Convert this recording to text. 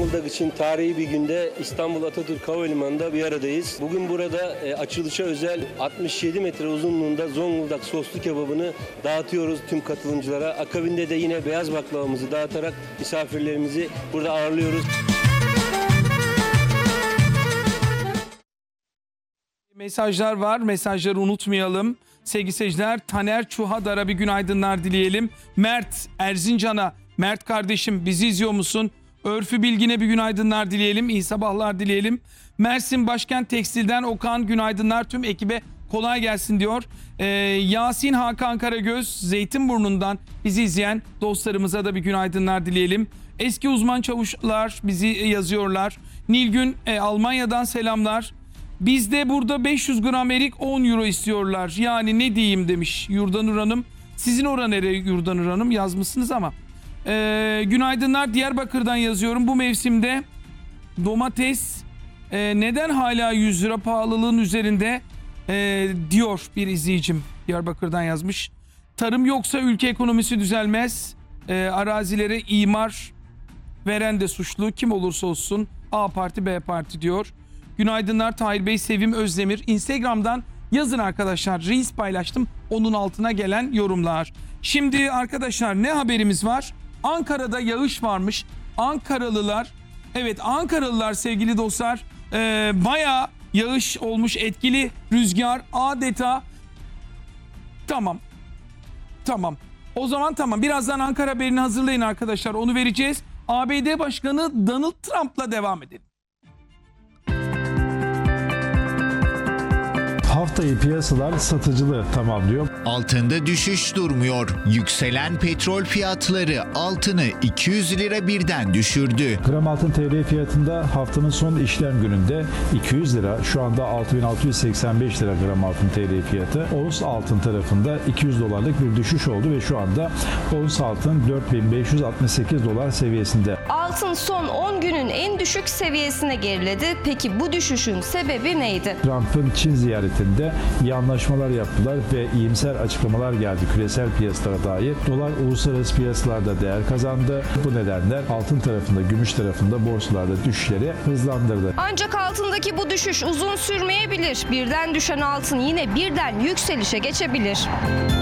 Zonguldak için tarihi bir günde İstanbul Atatürk Havalimanı'nda bir aradayız. Bugün burada açılışa özel 67 metre uzunluğunda Zonguldak soslu kebabını dağıtıyoruz tüm katılımcılara. Akabinde de yine beyaz baklavamızı dağıtarak misafirlerimizi burada ağırlıyoruz. Mesajlar var. Mesajları unutmayalım. Sevgili seyirciler, Taner Çuhadar'a bir günaydınlar dileyelim. Mert Erzincan'a, Mert kardeşim bizi izliyor musun? Örfü Bilgin'e bir günaydınlar dileyelim. İyi sabahlar dileyelim. Mersin Başkent Tekstil'den Okan günaydınlar, tüm ekibe kolay gelsin diyor. Yasin Hakan Karagöz Zeytinburnu'ndan bizi izleyen dostlarımıza da bir günaydınlar dileyelim. Eski uzman çavuşlar bizi yazıyorlar. Nilgün Almanya'dan selamlar. Bizde burada 500 gram erik 10 euro istiyorlar. Yani ne diyeyim demiş Yurdanur Hanım. Sizin oran nereye Yurdanur Hanım, yazmışsınız ama. Günaydınlar, Diyarbakır'dan yazıyorum. Bu mevsimde domates neden hala 100 lira pahalılığın üzerinde diyor bir izleyicim, Diyarbakır'dan yazmış. Tarım yoksa ülke ekonomisi düzelmez. Arazilere imar veren de suçlu, kim olursa olsun, A parti B parti diyor. Günaydınlar Tahir Bey, Sevim Özdemir. Instagram'dan yazın arkadaşlar. Reels paylaştım. Onun altına gelen yorumlar. Şimdi arkadaşlar ne haberimiz var? Ankara'da yağış varmış. Ankaralılar, evet Ankaralılar sevgili dostlar, bayağı yağış olmuş, etkili rüzgar adeta. Tamam. O zaman tamam. Birazdan Ankara haberini hazırlayın arkadaşlar. Onu vereceğiz. ABD Başkanı Donald Trump'la devam edelim. Haftayı piyasalar satıcılı tamamlıyor. Altında düşüş durmuyor. Yükselen petrol fiyatları altını 200 lira birden düşürdü. Gram altın TL fiyatında haftanın son işlem gününde 200 lira, şu anda 6685 lira gram altın TL fiyatı. Ons altın tarafında 200 dolarlık bir düşüş oldu ve şu anda ons altın 4568 dolar seviyesinde. Altın son 10 günün en düşük seviyesine geriledi. Peki bu düşüşün sebebi neydi? Trump'ın Çin ziyaretinde iyi anlaşmalar yaptılar ve iyimser açıklamalar geldi küresel piyasalara dair. Dolar uluslararası piyasalarda değer kazandı. Bu nedenle altın tarafında, gümüş tarafında borsalarda düşüşleri hızlandırdı. Ancak altındaki bu düşüş uzun sürmeyebilir. Birden düşen altın yine birden yükselişe geçebilir.